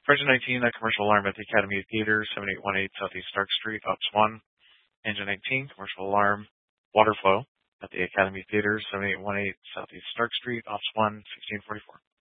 Version 19, a commercial alarm at the Academy Theater, 7818 Southeast Stark Street, Ops 1. Engine 19, commercial alarm, water flow at the Academy Theater, 7818 Southeast Stark Street, Ops 1, 1644.